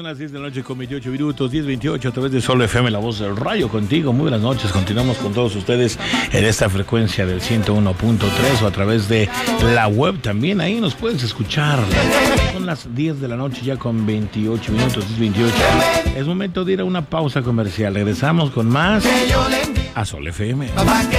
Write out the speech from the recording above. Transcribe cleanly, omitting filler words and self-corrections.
las 10 de la noche con 28 minutos, 10:28 a través de Sol FM, la voz del rayo contigo. Muy buenas noches, continuamos con todos ustedes en esta frecuencia del 101.3 o a través de la web también, ahí nos puedes escuchar. Son las 10 de la noche ya con 28 minutos, 10:28. Es momento de ir a una pausa comercial, regresamos con más a Sol FM.